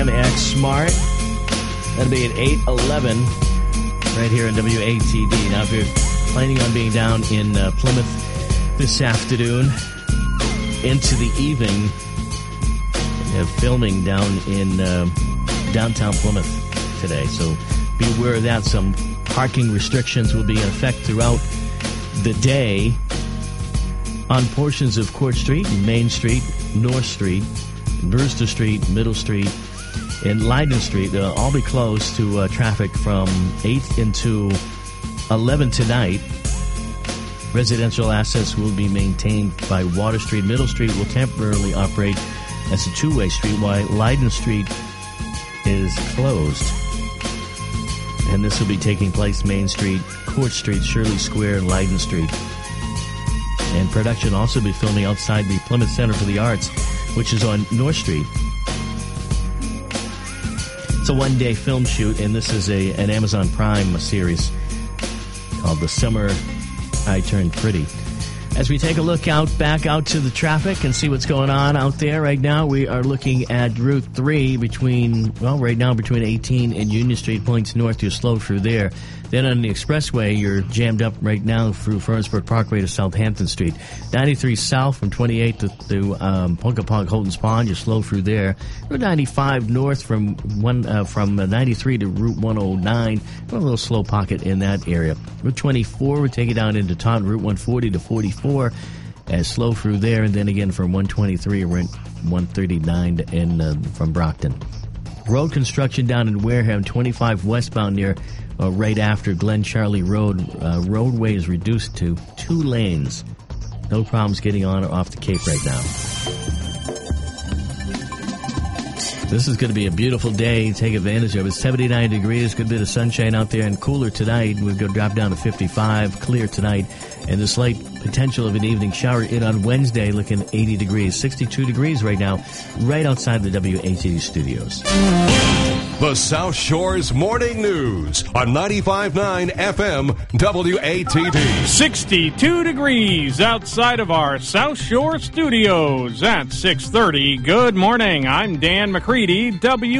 MX Smart. That'll be at 8:11 right here in WATD. Now, if you're planning on being down in Plymouth this afternoon into the evening, we have filming down in downtown Plymouth today. So be aware of that. Some parking restrictions will be in effect throughout the day on portions of Court Street, Main Street, North Street, Brewster Street, Middle Street, and Leiden Street. They'll all be closed to traffic from 8 into 11 tonight. Residential access will be maintained by Water Street. Middle Street will temporarily operate as a two-way street, while Leiden Street is closed. And this will be taking place Main Street, Court Street, Shirley Square, and Leiden Street. And production will also be filming outside the Plymouth Center for the Arts, which is on North Street. It's a one-day film shoot, and this is an Amazon Prime series called The Summer I Turned Pretty. As we take a look back out to the traffic and see what's going on out there right now, we are looking at Route 3 between 18 and Union Street, points north. You're slow through there. Then on the expressway, you're jammed up right now through Furnaceburg Parkway to Southampton Street. 93 south from 28 to Ponkaponk, Holton's Pond. You're slow through there. Route 95 north from 93 to Route 109. A little slow pocket in that area. Route 24, we take it down into Taunton. Route 140 to 44. As slow through there, and then again from 123 around 139 from Brockton. Road construction down in Wareham, 25 westbound near right after Glen Charlie Road. Roadway is reduced to 2 lanes. No problems getting on or off the Cape right now. This is going to be a beautiful day. Take advantage of it. 79 degrees, good bit of sunshine out there, and cooler tonight. We're going to drop down to 55, clear tonight, and the slight potential of an evening shower in on Wednesday, looking 80 degrees. 62 degrees right now, right outside the WATD studios. The South Shore's Morning News on 95.9 FM WATD. 62 degrees outside of our South Shore studios at 6:30. Good morning. I'm Dan McCready,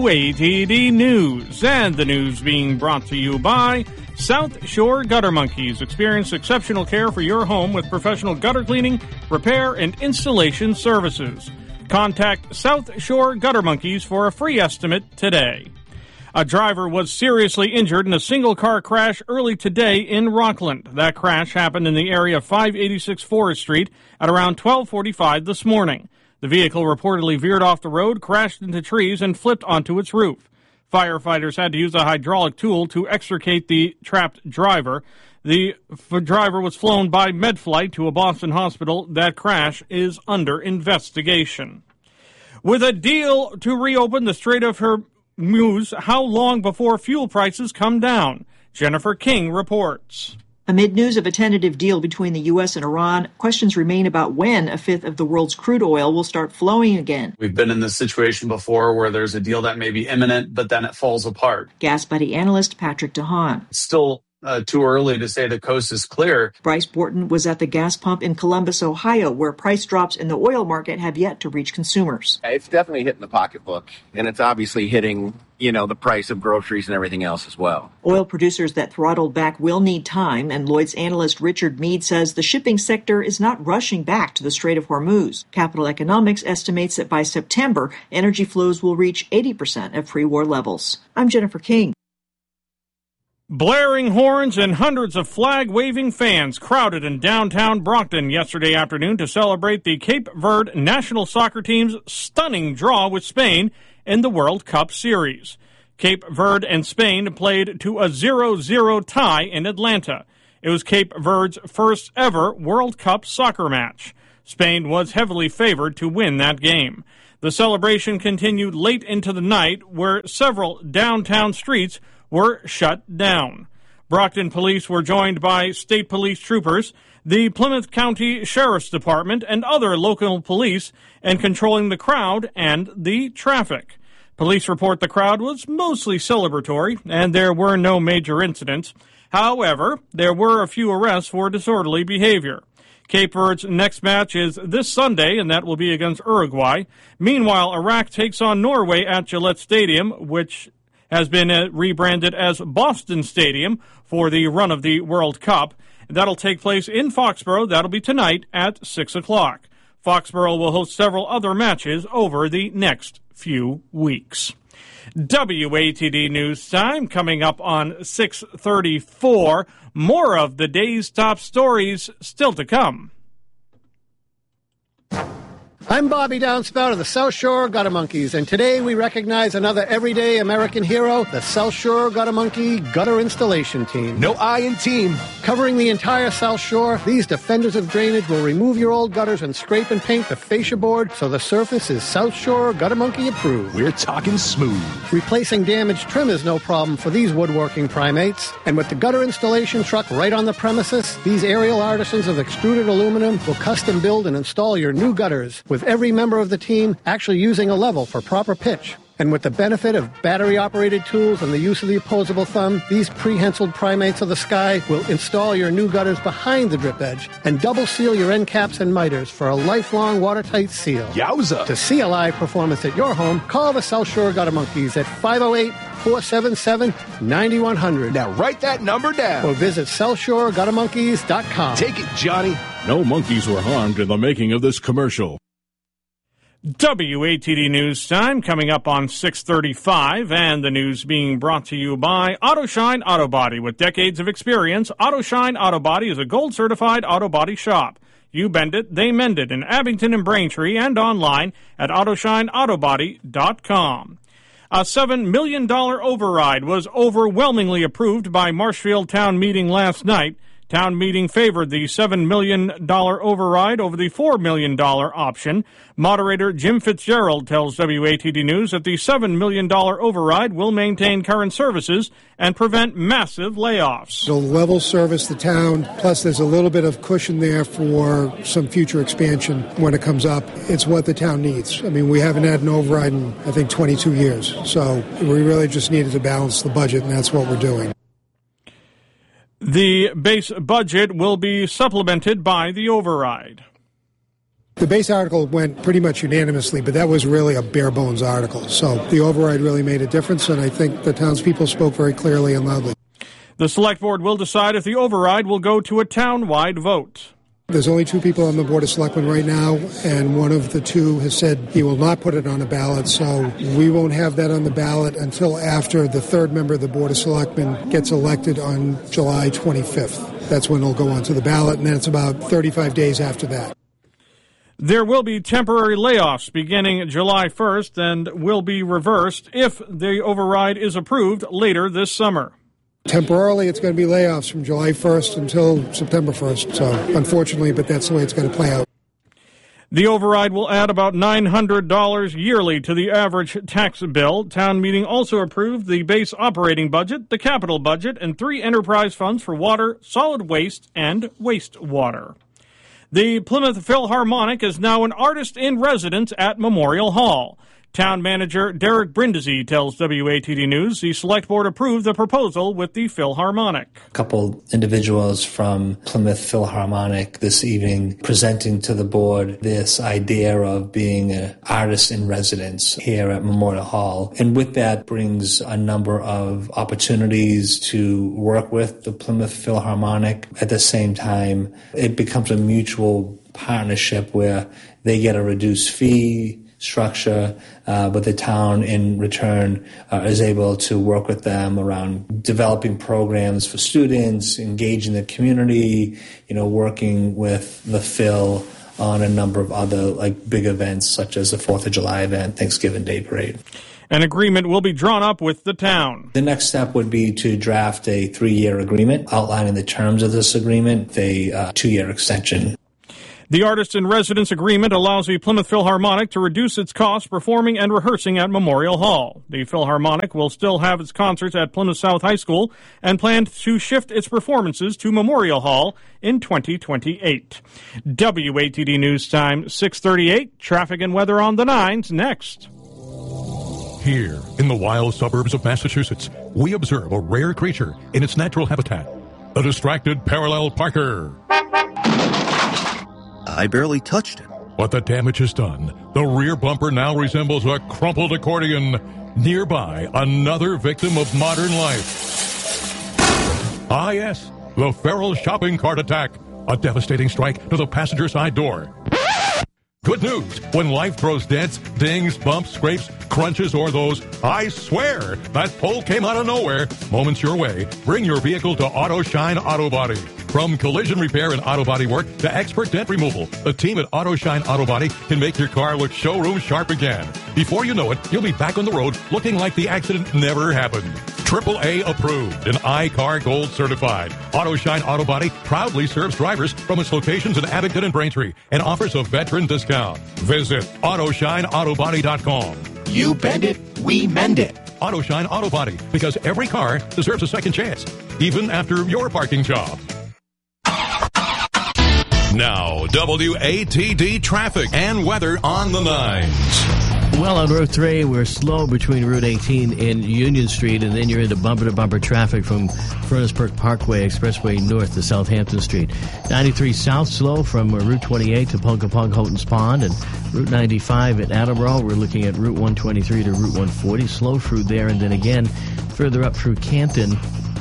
WATD News. And the news being brought to you by South Shore Gutter Monkeys. Experience exceptional care for your home with professional gutter cleaning, repair, and installation services. Contact South Shore Gutter Monkeys for a free estimate today. A driver was seriously injured in a single-car crash early today in Rockland. That crash happened in the area of 586 Forest Street at around 12:45 this morning. The vehicle reportedly veered off the road, crashed into trees, and flipped onto its roof. Firefighters had to use a hydraulic tool to extricate the trapped driver. The driver was flown by MedFlight to a Boston hospital. That crash is under investigation. With a deal to reopen the Strait of Hormuz, how long before fuel prices come down? Jennifer King reports. Amid news of a tentative deal between the U.S. and Iran, questions remain about when a fifth of the world's crude oil will start flowing again. We've been in this situation before where there's a deal that may be imminent, but then it falls apart. Gas Buddy analyst Patrick DeHaan. It's still too early to say the coast is clear. Bryce Borton was at the gas pump in Columbus, Ohio, where price drops in the oil market have yet to reach consumers. It's definitely hitting the pocketbook, and it's obviously hitting, the price of groceries and everything else as well. Oil producers that throttled back will need time, and Lloyd's analyst Richard Mead says the shipping sector is not rushing back to the Strait of Hormuz. Capital Economics estimates that by September, energy flows will reach 80% of pre-war levels. I'm Jennifer King. Blaring horns and hundreds of flag-waving fans crowded in downtown Brockton yesterday afternoon to celebrate the Cape Verde national soccer team's stunning draw with Spain in the World Cup Series. Cape Verde and Spain played to a 0-0 tie in Atlanta. It was Cape Verde's first ever World Cup soccer match. Spain was heavily favored to win that game. The celebration continued late into the night, where several downtown streets were shut down. Brockton police were joined by state police troopers, the Plymouth County Sheriff's Department, and other local police in controlling the crowd and the traffic. Police report the crowd was mostly celebratory, and there were no major incidents. However, there were a few arrests for disorderly behavior. Cape Verde's next match is this Sunday, and that will be against Uruguay. Meanwhile, Iraq takes on Norway at Gillette Stadium, which has been rebranded as Boston Stadium for the run of the World Cup. That'll take place in Foxborough. That'll be tonight at 6 o'clock. Foxborough will host several other matches over the next few weeks. WATD News Time coming up on 6:34. More of the day's top stories still to come. I'm Bobby Downspout of the South Shore Gutter Monkeys, and today we recognize another everyday American hero, the South Shore Gutter Monkey Gutter Installation Team. No I in team. Covering the entire South Shore, these defenders of drainage will remove your old gutters and scrape and paint the fascia board so the surface is South Shore Gutter Monkey approved. We're talking smooth. Replacing damaged trim is no problem for these woodworking primates. And with the gutter installation truck right on the premises, these aerial artisans of extruded aluminum will custom build and install your new gutters, with every member of the team actually using a level for proper pitch. And with the benefit of battery-operated tools and the use of the opposable thumb, these prehensiled primates of the sky will install your new gutters behind the drip edge and double seal your end caps and miters for a lifelong watertight seal. Yowza! To see a live performance at your home, call the South Shore Gutter Monkeys at 508-477-9100. Now write that number down. Or visit SouthShoreGutterMonkeys.com. Take it, Johnny. No monkeys were harmed in the making of this commercial. WATD News Time coming up on 6:35, and the news being brought to you by AutoShine Auto Body. With decades of experience, AutoShine Auto Body is a gold-certified auto body shop. You bend it, they mend it in Abington and Braintree, and online at AutoShineAutoBody.com. A $7 million override was overwhelmingly approved by Marshfield Town Meeting last night. Town meeting favored the $7 million override over the $4 million option. Moderator Jim Fitzgerald tells WATD News that the $7 million override will maintain current services and prevent massive layoffs. It'll level service the town, plus there's a little bit of cushion there for some future expansion when it comes up. It's what the town needs. I mean, we haven't had an override in, I think, 22 years. So we really just needed to balance the budget, and that's what we're doing. The base budget will be supplemented by the override. The base article went pretty much unanimously, but that was really a bare-bones article. So the override really made a difference, and I think the townspeople spoke very clearly and loudly. The Select Board will decide if the override will go to a town-wide vote. There's only two people on the Board of Selectmen right now, and one of the two has said he will not put it on a ballot, so we won't have that on the ballot until after the third member of the Board of Selectmen gets elected on July 25th. That's when it'll go onto the ballot, and then it's about 35 days after that. There will be temporary layoffs beginning July 1st and will be reversed if the override is approved later this summer. Temporarily, it's going to be layoffs from July 1st until September 1st. So, unfortunately, but that's the way it's going to play out. The override will add about $900 yearly to the average tax bill. Town meeting also approved the base operating budget, the capital budget, and 3 enterprise funds for water, solid waste, and wastewater. The Plymouth Philharmonic is now an artist in residence at Memorial Hall. Town manager Derek Brindisi tells WATD News the Select Board approved the proposal with the Philharmonic. A couple individuals from Plymouth Philharmonic this evening presenting to the board this idea of being an artist in residence here at Memorial Hall. And with that brings a number of opportunities to work with the Plymouth Philharmonic. At the same time, it becomes a mutual partnership where they get a reduced fee structure, but the town in return is able to work with them around developing programs for students, engaging the community, working with the Phil on a number of other big events such as the 4th of July event, Thanksgiving Day Parade. An agreement will be drawn up with the town. The next step would be to draft a 3-year agreement outlining the terms of this agreement, a 2-year extension. The Artist in Residence Agreement allows the Plymouth Philharmonic to reduce its costs performing and rehearsing at Memorial Hall. The Philharmonic will still have its concerts at Plymouth South High School and plans to shift its performances to Memorial Hall in 2028. WATD News Time, 6:38. Traffic and weather on the 9s next. Here, in the wild suburbs of Massachusetts, we observe a rare creature in its natural habitat, the distracted parallel parker. I barely touched it. But the damage is done. The rear bumper now resembles a crumpled accordion. Nearby, another victim of modern life. Ah, yes, the feral shopping cart attack. A devastating strike to the passenger side door. Good news. When life throws dents, dings, bumps, scrapes, crunches, or those, I swear, that pole came out of nowhere, moments your way, bring your vehicle to Auto Shine Auto Body. From collision repair and auto body work to expert dent removal, the team at Auto Shine Auto Body can make your car look showroom sharp again. Before you know it, you'll be back on the road looking like the accident never happened. AAA approved and iCar Gold certified. Auto Shine Auto Body proudly serves drivers from its locations in Abington and Braintree and offers a veteran discount. Visit AutoShineAutoBody.com. You bend it, we mend it. Auto Shine Auto Body, because every car deserves a second chance, even after your parking job. Now, WATD traffic and weather on the 9s. Well, on Route 3, we're slow between Route 18 and Union Street, and then you're into bumper-to-bumper traffic from Furnace Park Parkway Expressway north to Southampton Street. 93 south slow from Route 28 to Pocapog Houghton's Pond, and Route 95 at Attleboro. We're looking at Route 123 to Route 140, slow through there, and then again further up through Canton.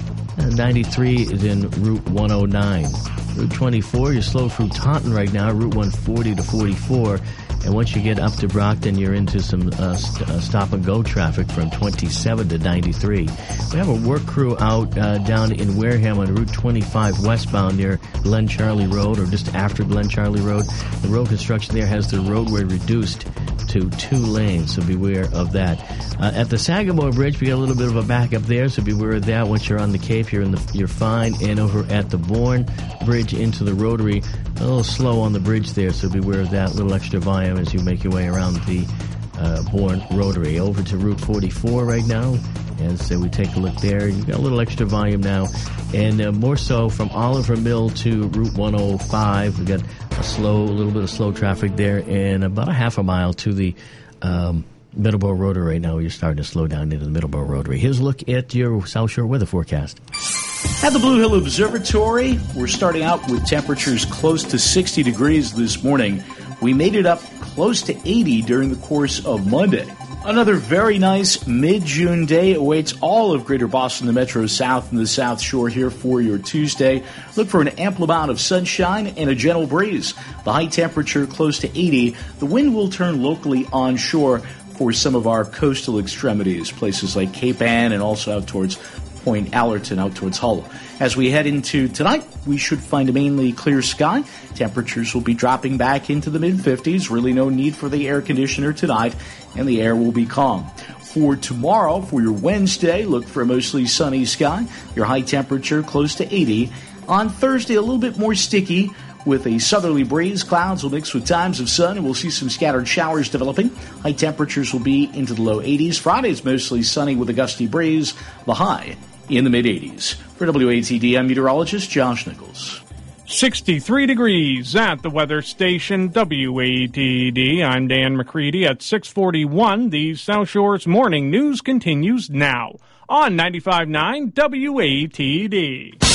93 is in Route 109. Route 24, you're slow through Taunton right now, Route 140 to 44. And once you get up to Brockton, you're into some stop-and-go traffic from 27 to 93. We have a work crew out down in Wareham on Route 25 westbound near Glen Charlie Road, or just after Glen Charlie Road. The road construction there has the roadway reduced to 2 lanes, so beware of that. At the Sagamore Bridge, we got a little bit of a backup there, so beware of that. Once you're on the Cape, you're fine. And over at the Bourne Bridge into the Rotary, a little slow on the bridge there, so beware of that. Little extra volume as you make your way around the Bourne Rotary. Over to Route 44 right now, and so we take a look there. You've got a little extra volume now, and more so from Oliver Mill to Route 105. We've got a little bit of slow traffic there, and about a half a mile to the Middleborough Rotary right now. You're starting to slow down into the Middleborough Rotary. Here's a look at your South Shore weather forecast. At the Blue Hill Observatory, we're starting out with temperatures close to 60 degrees this morning. We made it up close to 80 during the course of Monday. Another very nice mid-June day awaits all of Greater Boston, the Metro South, and the South Shore here for your Tuesday. Look for an ample amount of sunshine and a gentle breeze. The high temperature close to 80. The wind will turn locally onshore for some of our coastal extremities, places like Cape Ann and also out towards Point Allerton, out towards Hull. As we head into tonight, we should find a mainly clear sky. Temperatures will be dropping back into the mid-50s. Really no need for the air conditioner tonight, and the air will be calm. For tomorrow, for your Wednesday, look for a mostly sunny sky. Your high temperature close to 80. On Thursday, a little bit more sticky with a southerly breeze. Clouds will mix with times of sun, and we'll see some scattered showers developing. High temperatures will be into the low 80s. Friday is mostly sunny with a gusty breeze. The high in the mid-80s. For WATD, I'm meteorologist Josh Nichols. 63 degrees at the weather station WATD. I'm Dan McCready at 641. The South Shore's morning news continues now on 95.9 WATD.